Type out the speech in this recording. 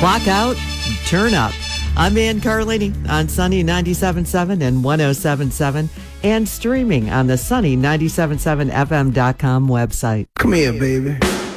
Clock out, turn up. I'm Ann Carlini on Sunny 97.7 and 107.7 and streaming on the Sunny 97.7fm.com website. Come here, baby.